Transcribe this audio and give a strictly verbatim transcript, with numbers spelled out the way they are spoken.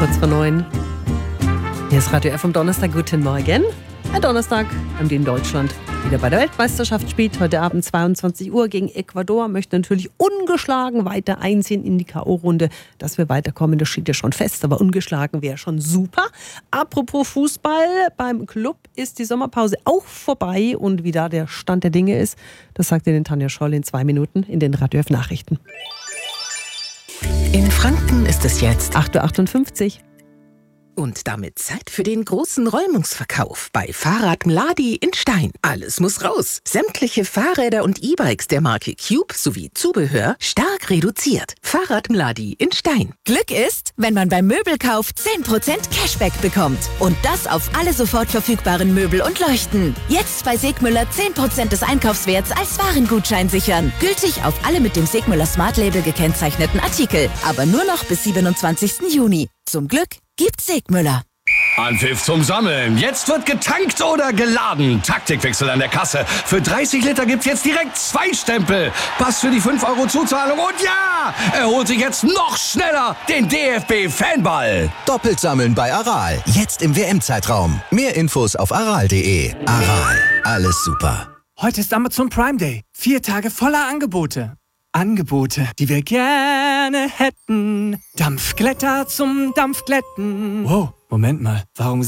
kurz vor neun. Hier ist Radio F am Donnerstag. Guten Morgen. Ein Donnerstag, an dem Deutschland wieder bei der Weltmeisterschaft spielt. Heute Abend zweiundzwanzig Uhr gegen Ecuador. Möchte natürlich ungeschlagen weiter einziehen in die K O-Runde. Dass wir weiterkommen, das steht ja schon fest. Aber ungeschlagen wäre schon super. Apropos Fußball, beim Club ist die Sommerpause auch vorbei. Und wie da der Stand der Dinge ist, das sagt Ihnen Tanja Scholl in zwei Minuten in den Radio F Nachrichten. In Franken ist es jetzt acht Uhr achtundfünfzig. Und damit Zeit für den großen Räumungsverkauf bei Fahrrad Mladi in Stein. Alles muss raus. Sämtliche Fahrräder und E-Bikes der Marke Cube sowie Zubehör stark reduziert. Fahrrad Mladi in Stein. Glück ist, wenn man beim Möbelkauf zehn Prozent Cashback bekommt. Und das auf alle sofort verfügbaren Möbel und Leuchten. Jetzt bei Segmüller zehn Prozent des Einkaufswerts als Warengutschein sichern. Gültig auf alle mit dem Segmüller Smart Label gekennzeichneten Artikel. Aber nur noch bis siebenundzwanzigsten Juni. Zum Glück gibt's Segmüller. Anpfiff zum Sammeln. Jetzt wird getankt oder geladen. Taktikwechsel an der Kasse. Für dreißig Liter gibt's jetzt direkt zwei Stempel. Pass für die fünf Euro Zuzahlung. Und ja, er holt sich jetzt noch schneller den D F B-Fanball. Doppelt sammeln bei Aral. Jetzt im W M-Zeitraum. Mehr Infos auf aral punkt de. Aral. Alles super. Heute ist Amazon Prime Day. Vier Tage voller Angebote. Angebote, die wir gerne hätten. Dampfglätter zum Dampfglätten. Wow, Moment mal. Warum